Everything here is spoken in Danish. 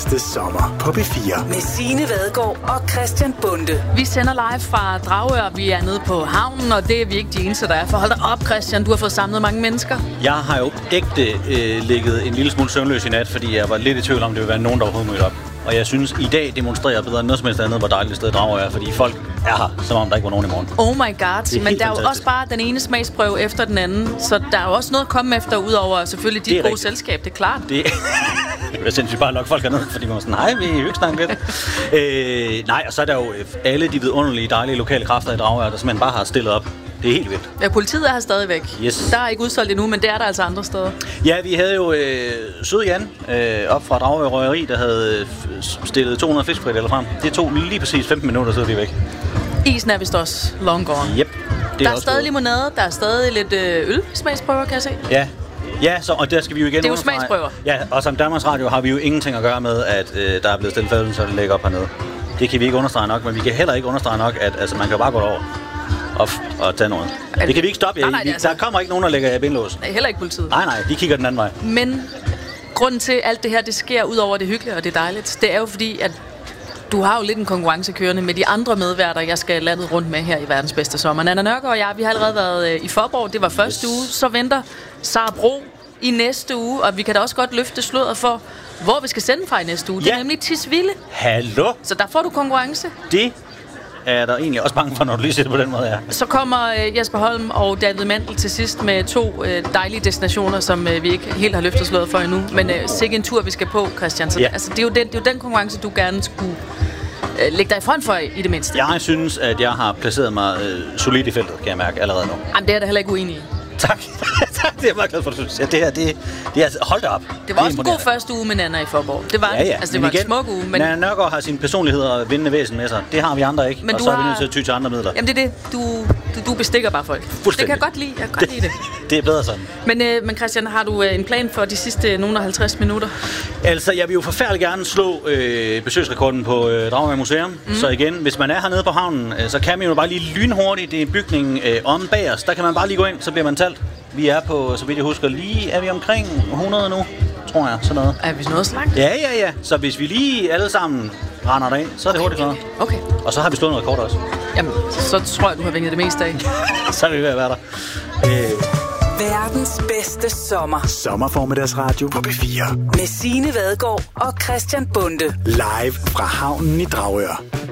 bedste sommer på P4. Med Signe Vadgaard og Christian Bonde. Vi sender live fra Dragør. Vi er nede på havnen, og det er vi ikke de eneste, der er. For hold dig op, Christian. Du har fået samlet mange mennesker. Jeg har jo ægte ligget en lille smule søvnløs i nat, fordi jeg var lidt i tvivl om, det ville være nogen, der overhovedet mødte op. Og jeg synes, i dag demonstrerer bedre end noget som helst andet, hvor dejligt sted Dragør er, fordi folk er her, som om der ikke var nogen i morgen. Oh my god. Men der er jo også bare den ene smagsprøve efter den anden, så der er jo også noget at komme efter, udover selvfølgelig dit gode selskab, det er klart. Det er sindssygt bare at lokke folk herned, fordi man er sådan, hej, vi er ikke snakke lidt. Nej, og så er der jo alle de vidunderlige, dejlige lokale kræfter i Dragør, der simpelthen bare har stillet op. Det er helt vildt. Ja, politiet er her stadigvæk. Yes. Der er ikke udsolgt endnu, men det er der altså andre steder. Ja, vi havde jo Sød Jan op fra Dragør Røgeri, der havde stillet 200 fiskfrikadeller frem. Det tog lige præcis 15 minutter, så er de væk. Isen er vist også long gone. Yep. Der er stadig limonade, der er stadig lidt ølsmagsprøver, kan jeg se. Ja, og der skal vi jo igen. Det er jo smagsprøver. Ja, og som Danmarks Radio har vi jo ingenting at gøre med, at der er blevet stillet fælden, så det ligger op hernede. Det kan vi ikke understrege nok, men vi kan heller ikke understrege nok, at altså, man kan bare gå over og tage noget. Det kan vi ikke stoppe. Der kommer ikke nogen, der lægger bindlås. Nej, heller ikke politiet. Nej, de kigger den anden vej. Men grunden til alt det her, det sker ud over det hyggelige og det er dejligt, det er jo fordi, at du har jo lidt en konkurrence kørende med de andre medværter, jeg skal landet rundt med her i verdens bedste sommer. Nanna Nørgaard og jeg, vi har allerede været i Faaborg. Det var første uge. Så venter Sara Bro i næste uge, og vi kan da også godt løfte sløret for, hvor vi skal sende fra i næste uge. Det er nemlig Tisvilde. Hallo? Så der får du konkurrence. Det er der egentlig også bange for, når du lige siger det på den måde, ja. Så kommer Jesper Holm og David Mandel til sidst med 2 dejlige destinationer, som vi ikke helt har løftet slået for endnu. Men sikke en tur, vi skal på, Christian. Så, altså, det er jo den konkurrence, du gerne skulle lægge dig i front for i det mindste. Jeg synes, at jeg har placeret mig solidt i feltet, kan jeg mærke allerede nu. Jamen, det er da heller ikke uenig i. Tak. Det er jeg meget glad for, at du synes. Det her, det er altså, hold da op. Det var også en god første uge med Nanna i Faaborg. Det var altså, det var en smuk uge. Men Nanna Nørgaard har sin personlighed og vindende væsen med sig. Det har vi andre ikke, men og så er vi nødt til at ty til andre midler. Jamen, det er det. Du bestikker bare folk. Det kan jeg godt lide. Jeg kan godt lide det. Det er bedre sådan. Men Christian, har du en plan for de sidste nogle 50 minutter? Altså, jeg vil jo forfærdeligt gerne slå besøgsrekorden på Dragør Museum. Så igen, hvis man er hernede på havnen, så kan man jo bare lige lynhurtigt. Det er en bygning om bag os. Der kan man bare lige gå ind, så bliver man talt. Vi er på, så vidt jeg husker, er vi omkring 100 nu, tror jeg, sådan noget. Er vi noget så langt? Ja. Så hvis vi lige alle sammen render derind, så er det hurtigt noget. Okay. Og så har vi stået noget rekord også. Jamen, så tror jeg, du har vinget det meste af. Så er vi ved at være der. Verdens bedste sommer. Sommerformiddagsradio på P4. Med Signe Vadgaard og Christian Bonde. Live fra havnen i Dragør.